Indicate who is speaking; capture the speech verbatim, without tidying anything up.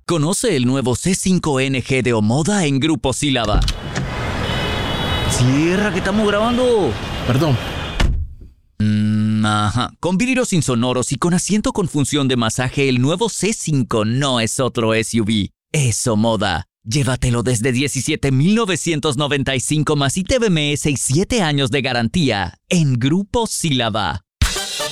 Speaker 1: Conoce el nuevo C cinco N G de Omoda en Grupo Sílaba. Cierra, que estamos grabando.
Speaker 2: Perdón.
Speaker 1: Mm, ajá. Con vidrios insonoros y con asiento con función de masaje, el nuevo C cinco no es otro S U V. Es Omoda. Llévatelo desde diecisiete mil novecientos noventa y cinco más I T B M S y siete años de garantía en Grupo Sílaba.